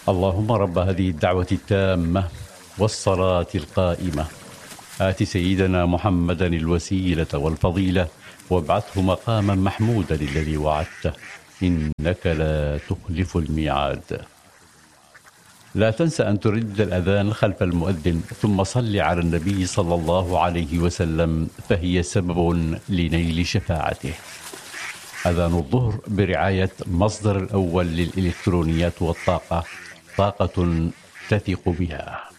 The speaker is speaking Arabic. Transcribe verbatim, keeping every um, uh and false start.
اللهم رب هذه الدعوة التامة والصلاة القائمة آت سيدنا محمدا الوسيلة والفضيلة وابعثه مقاما محمودا الذي وعدته إنك لا تخلف الميعاد. لا تنسى أن ترد الأذان خلف المؤذن ثم صل على النبي صلى الله عليه وسلم فهي سبب لنيل شفاعته. أذان الظهر برعاية مصدر الأول للإلكترونيات والطاقة، طاقة تثق بها.